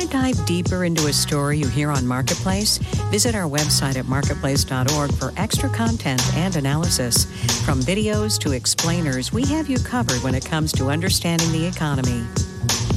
dive deeper into a story you hear on Marketplace? Visit our website at marketplace.org for extra content and analysis. From videos to explainers, we have you covered when it comes to understanding the economy.